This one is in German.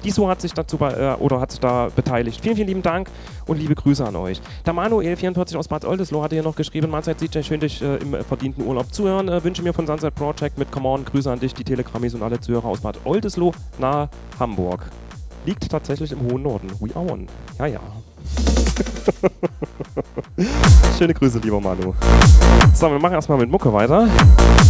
Diso hat sich dazu hat sich da beteiligt. Vielen, vielen lieben Dank und liebe Grüße an euch. Der Manuel44 aus Bad Oldesloe hatte hier noch geschrieben, Mahlzeit CJ, schön dich im verdienten Urlaub zuhören. Wünsche mir von Sunset Project mit Come On, Grüße an dich, die Telegrammis und alle Zuhörer aus Bad Oldesloe nahe Hamburg. Liegt tatsächlich im hohen Norden. We are one. Ja, ja. Schöne Grüße, lieber Manu. So, wir machen erstmal mit Mucke weiter.